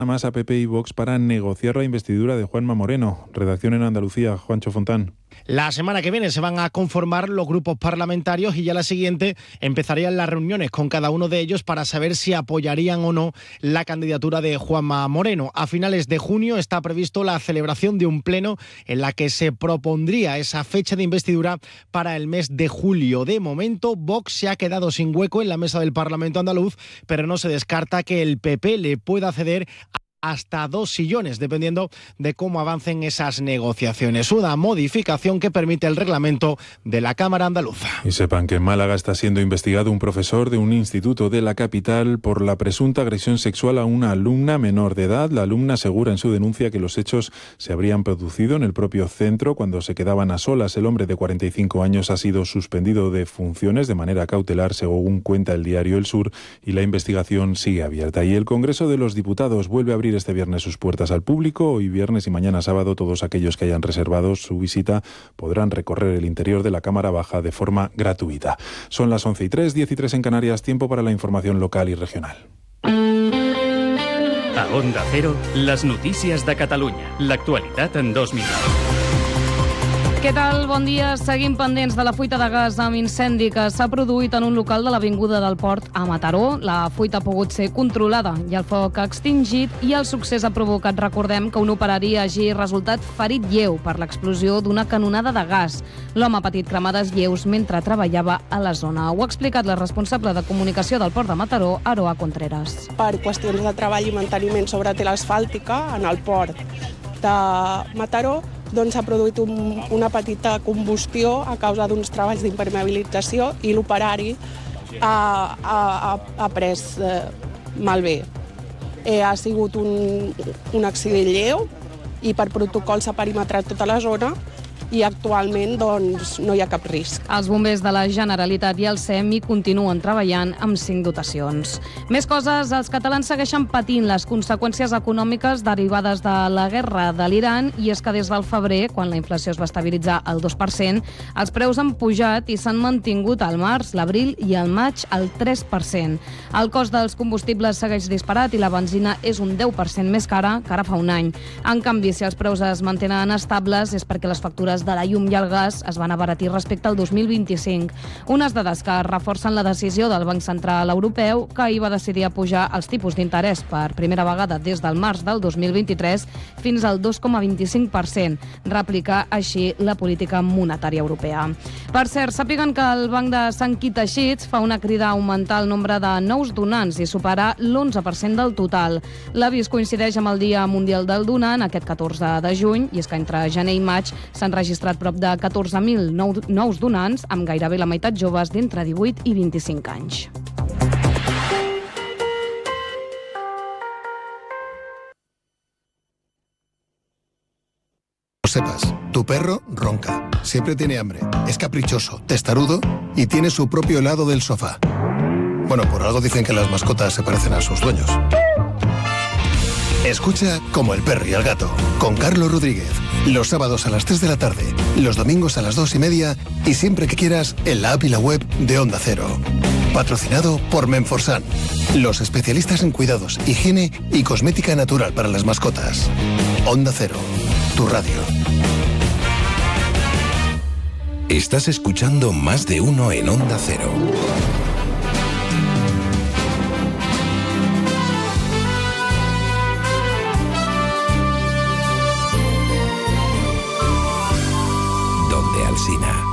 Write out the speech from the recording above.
más a PP y Vox para negociar la investidura de Juanma Moreno. Redacción en Andalucía, Juancho Fontán. La semana que viene se van a conformar los grupos parlamentarios y ya la siguiente empezarían las reuniones con cada uno de ellos para saber si apoyarían o no la candidatura de Juanma Moreno. A finales de junio está previsto la celebración de un pleno en la que se propondría esa fecha de investidura para el mes de julio. De momento, Vox se ha quedado sin hueco en la mesa del Parlamento andaluz, pero no se descarta que el PP le pueda ceder hasta 2 sillones, dependiendo de cómo avancen esas negociaciones. Una modificación que permite el reglamento de la Cámara Andaluza. Y sepan que en Málaga está siendo investigado un profesor de un instituto de la capital por la presunta agresión sexual a una alumna menor de edad. La alumna asegura en su denuncia que los hechos se habrían producido en el propio centro cuando se quedaban a solas. El hombre de 45 años ha sido suspendido de funciones de manera cautelar, según cuenta el diario El Sur, y la investigación sigue abierta. Y el Congreso de los Diputados vuelve a abrir este viernes sus puertas al público. Hoy viernes y mañana sábado todos aquellos que hayan reservado su visita podrán recorrer el interior de la Cámara Baja de forma gratuita. Son las 11:03, 10:03 en Canarias, tiempo para la información local y regional. A Onda Cero, las notícies de Catalunya. L'actualitat en 2 minuts. Què tal? Bon dia. Seguim pendents de la fuita de gas amb incendi que s'ha produït en un local de l'Avinguda del Port a Mataró. La fuita ha pogut ser controlada i el foc ha extingit i el succés ha provocat, recordem, que un operari hagi resultat ferit lleu per l'explosió d'una canonada de gas. L'home ha patit cremades lleus mentre treballava a la zona. Ho ha explicat la responsable de comunicació del Port de Mataró, Aroa Contreras. Per qüestions de treball i manteniment sobre tela asfàltica en el port de Mataró, doncs s'ha produït una petita combustió a causa d'uns treballs d'impermeabilització i l'operari ha pres malbé. Ha sigut un accident lleu i per protocol s'ha perimetrat tota la zona i actualment doncs, no hi ha cap risc. Els bombers de la Generalitat i el SEM hi continuen treballant amb 5 dotacions. Més coses, els catalans segueixen patint les conseqüències econòmiques derivades de la guerra de l'Iran, i és que des del febrer, quan la inflació es va estabilitzar al 2%, els preus han pujat i s'han mantingut al març, l'abril i el maig al 3%. El cost dels combustibles segueix disparat i la benzina és un 10% més cara que ara fa un any. En canvi, si els preus es mantenen estables és perquè les factures de la llum i el gas es van abaratir respecte al 2025. Unes dades que reforcen la decisió del Banc Central Europeu, que ahir va decidir apujar els tipus d'interès per primera vegada des del març del 2023 fins al 2,25%, replicar així la política monetària europea. Per cert, sàpiguen que el Banc de Sant Quita Xics fa una crida a augmentar el nombre de nous donants i superar l'11% del total. L'avís coincideix amb el Dia Mundial del Donant, aquest 14 de juny, i és que entre gener i maig s'han registrat prop de 14.000 nous donants, amb gairebé la meitat joves d'entre 18 i 25 anys. Sepas, tu perro ronca, siempre tiene hambre, es caprichoso, testarudo y tiene su propio helado del sofá. Bueno, por algo dicen que las mascotas se parecen a sus dueños. Escucha Como el perro y el gato, con Carlos Rodríguez, los sábados a las 3 de la tarde, los domingos a las 2:30 y siempre que quieras en la app y la web de Onda Cero. Patrocinado por Menforsan, los especialistas en cuidados, higiene y cosmética natural para las mascotas. Onda Cero, tu radio. Estás escuchando Más de Uno en Onda Cero. Donde Alsina.